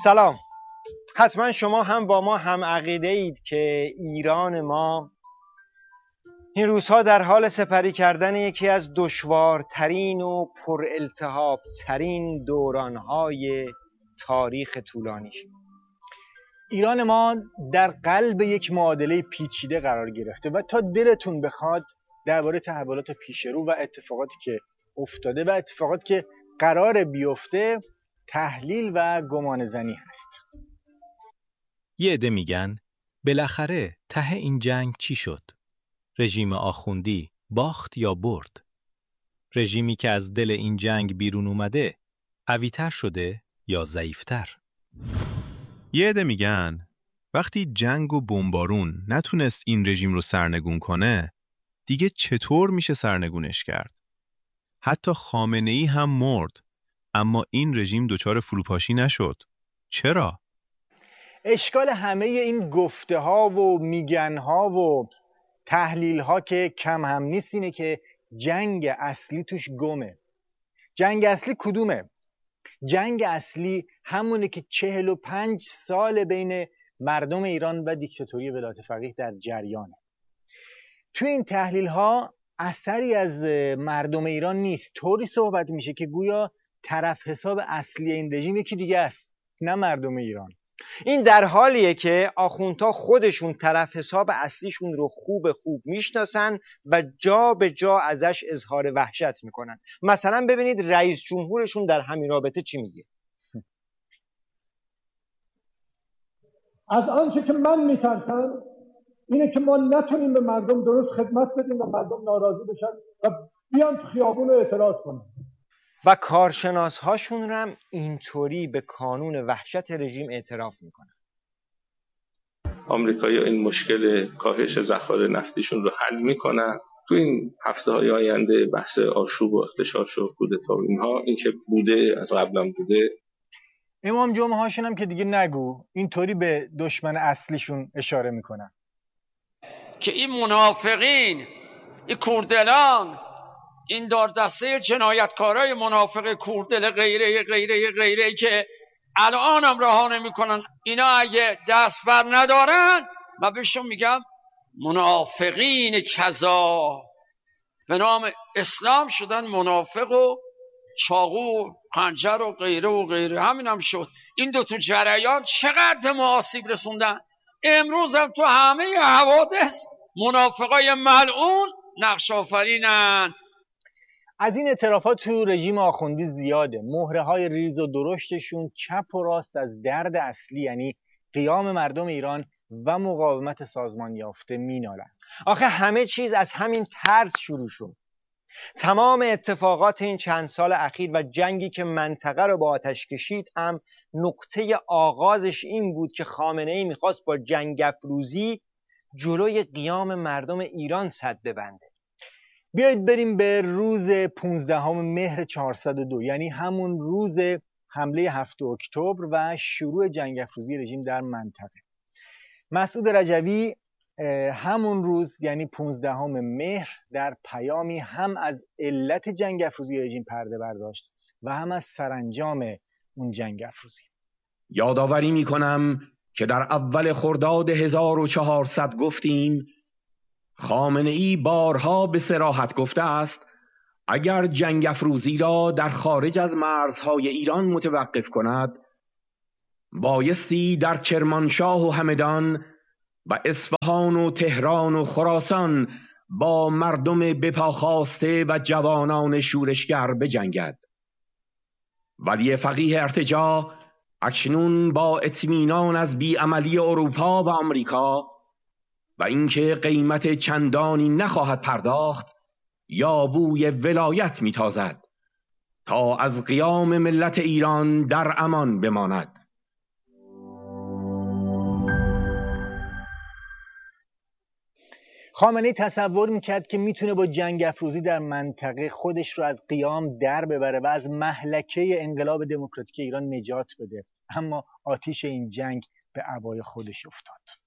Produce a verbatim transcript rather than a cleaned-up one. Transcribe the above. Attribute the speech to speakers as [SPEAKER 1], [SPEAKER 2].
[SPEAKER 1] سلام. حتما شما هم با ما هم عقیده اید که ایران ما این روزها در حال سپری کردن یکی از دشوارترین و پر التهاب ترین دورانهای تاریخ طولانیش. ایران ما در قلب یک معادله پیچیده قرار گرفته و تا دلتون بخواد درباره تحولات پیش رو و اتفاقاتی که افتاده و اتفاقاتی که قرار بیفته تحلیل و گمان زنی هست.
[SPEAKER 2] یه عده میگن بالاخره ته این جنگ چی شد؟ رژیم آخوندی باخت یا برد؟ رژیمی که از دل این جنگ بیرون اومده قوی‌تر شده یا ضعیف‌تر؟
[SPEAKER 3] یه عده میگن وقتی جنگ و بمبارون نتونست این رژیم رو سرنگون کنه دیگه چطور میشه سرنگونش کرد؟ حتی خامنه‌ای هم مرد اما این رژیم دچار فروپاشی نشد. چرا؟
[SPEAKER 1] اشکال همه این گفته ها و میگن ها و تحلیل ها که کم هم نیست اینه که جنگ اصلی توش گمه. جنگ اصلی کدومه؟ جنگ اصلی همونه که چهل و پنج سال بین مردم ایران و دیکتاتوری ولایت فقیه در جریانه. توی این تحلیل ها اثری از مردم ایران نیست. طوری صحبت میشه که گویا طرف حساب اصلی این رژیم یکی دیگه است، نه مردم ایران. این در حالیه که آخوندها خودشون طرف حساب اصلیشون رو خوب خوب میشناسن و جا به جا ازش اظهار وحشت میکنن. مثلا ببینید رئیس جمهورشون در همین رابطه چی میگه.
[SPEAKER 4] از آنچه که من میترسم اینه که ما نتونیم به مردم درست خدمت بدیم و مردم ناراضی بشن و بیان تو خیابون رو اعتراض کنن.
[SPEAKER 1] و کارشناس هاشون هم اینطوری به کانون وحشت رژیم اعتراف میکنن.
[SPEAKER 5] آمریکایی‌ها این مشکل کاهش ذخایر نفتیشون رو حل میکنن. تو این هفته‌های آینده بحث آشوب و اغتشاش و کودتا اینها این که بوده از قبلا بوده.
[SPEAKER 1] امام جمعه هاشون هم که دیگه نگو، اینطوری به دشمن اصلیشون اشاره میکنن
[SPEAKER 6] که این منافقین، این کوردلان، این دار دسته جنایتکارای منافق کوردل غیره غیره غیره که الان هم رها نمی‌کنن، اینا اگه دست بر ندارن من بهشون میگم منافقین کذا، به نام اسلام شدن منافق و چاقو و خنجر و غیره و غیره. همین هم شد. این دو تو جریان چقدر به ما آسیب رسوندن. امروز هم تو همه حوادث منافقای ملعون نقش آفرینن.
[SPEAKER 1] از این اعترافات تو رژیم آخوندی زیاده. مهره های ریز و درشتشون چپ و راست از درد اصلی یعنی قیام مردم ایران و مقاومت سازمان یافته مینالن. آخه همه چیز از همین ترس شروع شد. تمام اتفاقات این چند سال اخیر و جنگی که منطقه رو با آتش کشید هم نقطه آغازش این بود که خامنه‌ای میخواست با جنگ افروزی جلوی قیام مردم ایران سد ببنده. بیایید بریم به روز پانزدهم مهر چهارصد و دو، یعنی همون روز حمله هفتم اکتبر و شروع جنگ افروزی رژیم در منطقه. مسعود رجوی همون روز یعنی پانزدهم مهر در پیامی هم از علت جنگ افروزی رژیم پرده برداشت و هم از سرانجام اون جنگ افروزی.
[SPEAKER 7] یادآوری میکنم که در اول خرداد هزار و چهارصد گفتیم خامنه‌ای بارها به صراحت گفته است اگر جنگ افروزی را در خارج از مرزهای ایران متوقف کند بایستی در کرمانشاه و همدان و اصفهان و تهران و خراسان با مردم بپاخاسته و جوانان شورشگر بجنگد. ولی فقیه ارتجاع اکنون با اطمینان از بیعملی اروپا و آمریکا و اینکه قیمت چندانی نخواهد پرداخت یا بوی ولایت میتازد تا از قیام ملت ایران در امان بماند.
[SPEAKER 1] خامنه‌ای تصور میکرد که میتونه با جنگ افروزی در منطقه خودش رو از قیام در ببره و از مهلکه انقلاب دموکراتیک ایران نجات بده، اما آتیش این جنگ به عبای خودش افتاد.